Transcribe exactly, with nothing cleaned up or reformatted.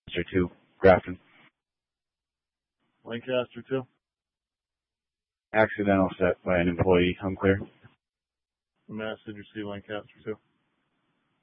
Lancaster two, Grafton. Lancaster two. Accidental set by an employee, unclear. Mass City, Lancaster two.